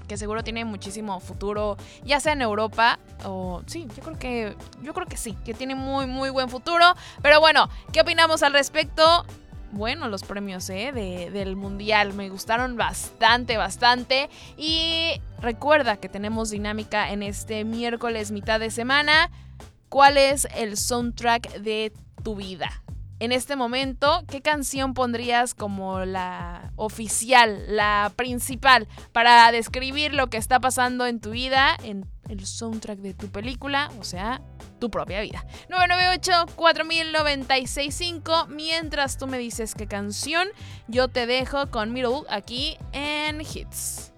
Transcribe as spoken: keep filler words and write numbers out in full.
que seguro tiene muchísimo futuro, ya sea en Europa o sí, yo creo que yo creo que sí, que tiene muy muy buen futuro. Pero bueno, ¿qué opinamos al respecto? Bueno, los premios ¿eh? de, del Mundial me gustaron bastante, bastante. Y recuerda que tenemos dinámica en este miércoles mitad de semana. ¿Cuál es el soundtrack de tu vida? En este momento, ¿qué canción pondrías como la oficial, la principal, para describir lo que está pasando en tu vida, en el soundtrack de tu película, o sea, tu propia vida? nueve nueve ocho, cuatro mil, noventa y seis cinco. Mientras tú me dices qué canción, yo te dejo con Middle aquí en Hits.